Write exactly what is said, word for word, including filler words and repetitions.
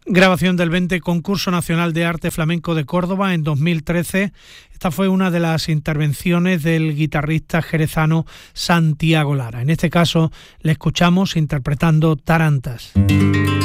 Grabación del veinte Concurso Nacional de Arte Flamenco de Córdoba en dos mil trece. Esta fue una de las intervenciones del guitarrista jerezano Santiago Lara. En este caso le escuchamos interpretando Tarantas.